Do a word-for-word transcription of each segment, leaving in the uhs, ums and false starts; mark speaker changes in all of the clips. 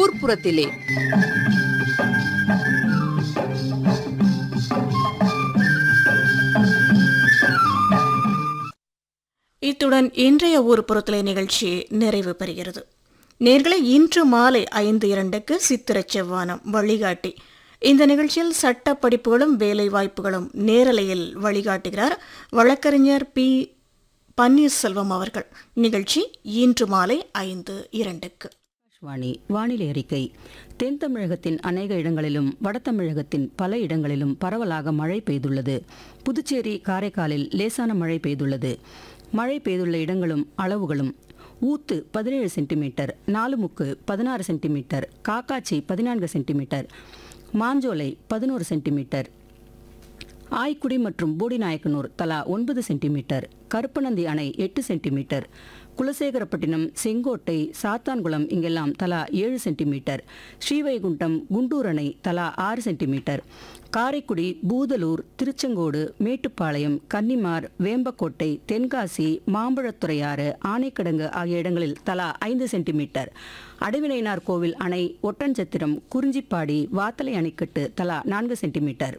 Speaker 1: ஊர்ப்புறத்திலே.
Speaker 2: இத்துடன் இன்றைய ஊர்ப்புறத்திலே நிகழ்ச்சி நிறைவு பெறுகிறது. நேர்களை இன்று மாலை ஐந்து இரண்டுக்கு சித்திர செவ்வானம் வழிகாட்டி இந்த நிகழ்ச்சியில் சட்ட படிப்புகளும் வேலை வாய்ப்புகளும் நேரலையில் வழிகாட்டுகிறார் வழக்கறிஞர் பி பன்னீர்செல்வம் அவர்கள். நிகழ்ச்சி இன்று மாலை ஐந்து இரண்டுக்கு.
Speaker 3: வாணி வானிலை அறிக்கை. தென் தமிழகத்தின் அநேக இடங்களிலும் வட தமிழகத்தின் பல இடங்களிலும் பரவலாக மழை பெய்துள்ளது. புதுச்சேரி காரைக்காலில் லேசான மழை பெய்துள்ளது. மழை பெய்துள்ள இடங்களும் அளவுகளும்: ஊத்து பதினேழு சென்டிமீட்டர், நாலுமுக்கு பதினாறு சென்டிமீட்டர், காக்காச்சி பதினான்கு சென்டிமீட்டர், மாஞ்சோலை பதினோரு சென்டிமீட்டர், ஆய்க்குடி மற்றும் போடிநாயக்கனூர் தலா ஒன்பது சென்டிமீட்டர், கருப்பநந்தி அணை எட்டு சென்டிமீட்டர், குலசேகரப்பட்டினம், செங்கோட்டை, சாத்தான்குளம் இங்கெல்லாம் தலா ஏழு சென்டிமீட்டர், ஸ்ரீவைகுண்டம், குண்டூர் அணை தலா ஆறு சென்டிமீட்டர், காரைக்குடி, பூதலூர், திருச்செங்கோடு, மேட்டுப்பாளையம், கன்னிமார், வேம்பக்கோட்டை, தென்காசி, மாம்பழத்துறையாறு, ஆனைக்கிடங்கு ஆகிய இடங்களில் தலா ஐந்து சென்டிமீட்டர், அடைவினைனார் கோவில் அணை, ஒட்டன்சத்திரம், குறிஞ்சிப்பாடி, வாத்தலை அணைக்கட்டு தலா நான்கு சென்டிமீட்டர்,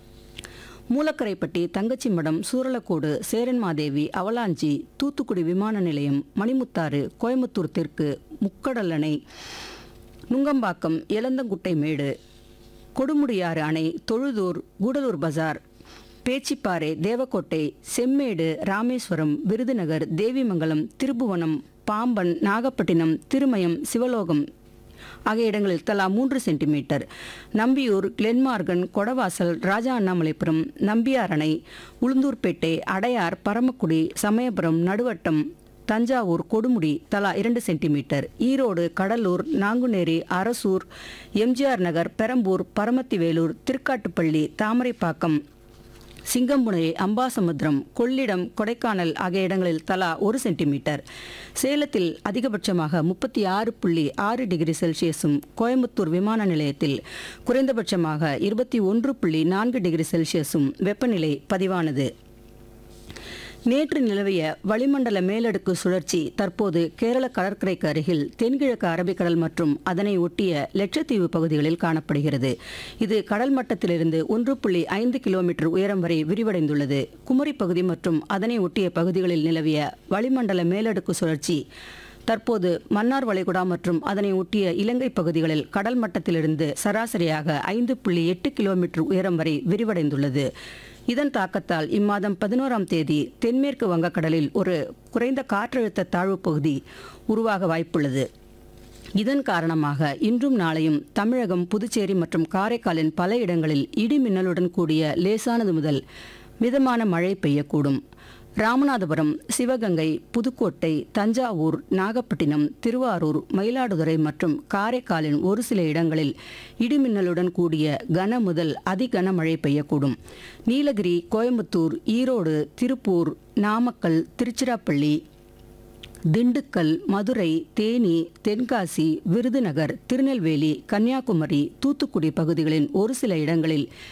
Speaker 3: மூலக்கரைப்பட்டி, தங்கச்சிமடம், சூரலக்கோடு, சேரன்மாதேவி, அவலாஞ்சி, தூத்துக்குடி விமான நிலையம், மணிமுத்தாறு, கோயம்புத்தூர் தெற்கு, முக்கடல் அணை, நுங்கம்பாக்கம், எலந்தங்குட்டை மேடு, கொடுமுடியாறு அணை, தொழுதூர், கூடலூர் பஜார், பேச்சிப்பாறை, தேவக்கோட்டை, செம்மேடு, ராமேஸ்வரம், விருதுநகர், தேவிமங்கலம், திருபுவனம், பாம்பன், நாகப்பட்டினம், திருமயம், சிவலோகம் ஆகிய இடங்களில் தலா மூன்று சென்டிமீட்டர், நம்பியூர், கிளென்மார்கன், கொடவாசல், ராஜா அண்ணாமலைபுரம், நம்பியார் அணை, உளுந்தூர்பேட்டை, அடையார், பரமக்குடி, சமயபுரம், நடுவட்டம், தஞ்சாவூர், கொடுமுடி தலா இரண்டு சென்டிமீட்டர், ஈரோடு, கடலூர், நாங்குநேரி, அரசூர், எம்ஜிஆர் நகர், பெரம்பூர், பரமத்திவேலூர், திருக்காட்டுப்பள்ளி, தாமரைப்பாக்கம், சிங்கம்புணை, அம்பாசமுத்திரம், கொள்ளிடம், கொடைக்கானல் ஆகிய இடங்களில் தலா ஒரு சென்டிமீட்டர், சேலத்தில் அதிகபட்சமாக முப்பத்தி ஆறு புள்ளி ஆறு டிகிரி செல்சியஸும், கோயம்புத்தூர் விமான நிலையத்தில் குறைந்தபட்சமாக இருபத்தி ஒன்று புள்ளி நான்கு டிகிரி செல்சியஸும் வெப்பநிலை பதிவானது. நேற்று நிலவிய வளிமண்டல மேலடுக்கு சுழற்சி தற்போது கேரள கடற்கரைக்கு அருகில் தென்கிழக்கு அரபிக்கடல் மற்றும் அதனை ஒட்டிய லட்சத்தீவு பகுதிகளில் காணப்படுகிறது. இது கடல் மட்டத்திலிருந்து ஒன்று புள்ளி ஐந்து கிலோமீட்டர் உயரம் வரை விரிவடைந்துள்ளது. குமரி பகுதி மற்றும் அதனை ஒட்டிய பகுதிகளில் நிலவிய வளிமண்டல மேலடுக்கு சுழற்சி தற்போது மன்னார் வளைகுடா மற்றும் அதனை ஒட்டிய இலங்கை பகுதிகளில் கடல் மட்டத்திலிருந்து சராசரியாக ஐந்து புள்ளி எட்டு கிலோமீட்டர் உயரம் வரை விரிவடைந்துள்ளது. இதன் தாக்கத்தால் இம்மாதம் பதினோராம் தேதி தென்மேற்கு வங்கக்கடலில் ஒரு குறைந்த காற்றழுத்த தாழ்வு பகுதி உருவாக வாய்ப்புள்ளது. இதன் காரணமாக இன்றும் நாளையும் தமிழகம், புதுச்சேரி மற்றும் காரைக்காலின் பல இடங்களில் இடி மின்னலுடன் கூடிய லேசானது முதல் மிதமான மழை பெய்யக்கூடும். ராமநாதபுரம், சிவகங்கை, புதுக்கோட்டை, தஞ்சாவூர், நாகப்பட்டினம், திருவாரூர், மயிலாடுதுறை மற்றும் காரைக்காலின் ஒரு சில இடங்களில் இடிமின்னலுடன் கூடிய கன முதல் அதிகன மழை பெய்யக்கூடும். நீலகிரி, கோயம்புத்தூர், ஈரோடு, திருப்பூர், நாமக்கல், திருச்சிராப்பள்ளி, திண்டுக்கல், மதுரை, தேனி, தென்காசி, விருதுநகர், திருநெல்வேலி, கன்னியாகுமரி, தூத்துக்குடி பகுதிகளின் ஒரு சில இடங்களில்